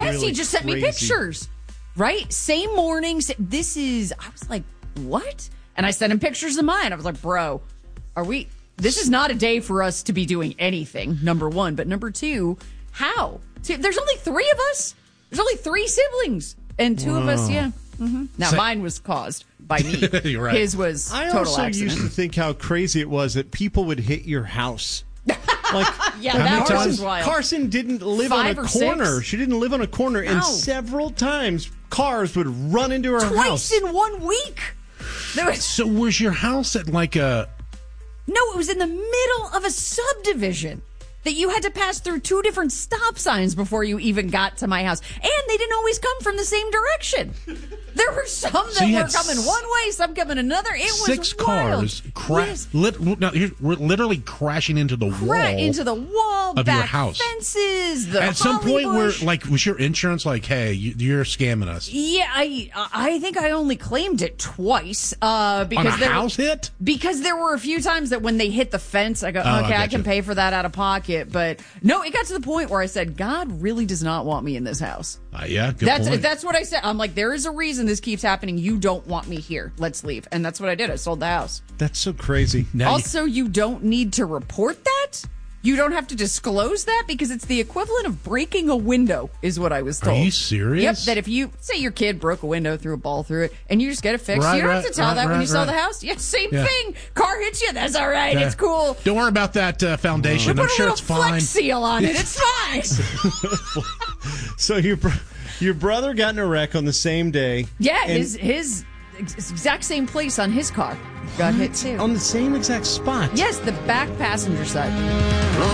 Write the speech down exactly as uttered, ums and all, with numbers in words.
Yes, really he just sent me crazy. pictures. Right? Same morning. sa- This is, I was like, what? And I sent him pictures of mine. I was like, bro, are we, this is not a day for us to be doing anything, number one. But number two, how? See, there's only three of us. There's only three siblings. And two of us, yeah. Mm-hmm. Now, So- mine was caused by me. You're right. His was I total also accident. used to think how crazy it was that people would hit your house. Like, Yeah, How that many was times? wild. Carson didn't live Five on or a corner. six? She didn't live on a corner, and No. several times cars would run into her Twice house. in one week. There was, So was your house at like a... no, it was in the middle of a subdivision that you had to pass through two different stop signs before you even got to my house. And they didn't always come from the same direction. There were some that So you were had coming s- one way, some coming another. It was Six wild. cars cra- Yes. lit, no, here, we're literally crashing into the wall. Right into the wall, of back your house. fences, the At some holly point, where bush. like was your insurance like, hey, you, you're scamming us Yeah, I I think I only claimed it twice uh, because on a there, house hit? Because there were a few times that when they hit the fence, I go, Oh, I okay, I, gotcha. can pay for that out of pocket. But no, it got to the point where I said, God really does not want me in this house. Uh, yeah, good That's point. that's what I said. I'm like, there is a reason this keeps happening. You don't want me here. Let's leave. And that's what I did. I sold the house. That's so crazy. Now you- Also, you don't need to report that. You don't have to disclose that because it's the equivalent of breaking a window, is what I was told. Are you serious? Yep. That if you say your kid broke a window, threw a ball through it, and you just get it fixed, Right, you don't right, have to tell right, that when right, you sell right. the house. Yeah, same Yeah. thing. Car hits you. That's all right. Yeah. It's cool. Don't worry about that uh, foundation. Put I'm a sure little it's fine. flex seal on it. It's fine. So your br- your brother got in a wreck on the same day. Yeah, and his his ex- exact same place on his car got hit too. on the same exact spot. Yes, the back passenger side.